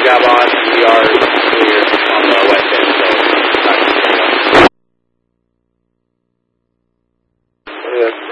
grab on. We are clear on the west end, so. Yeah.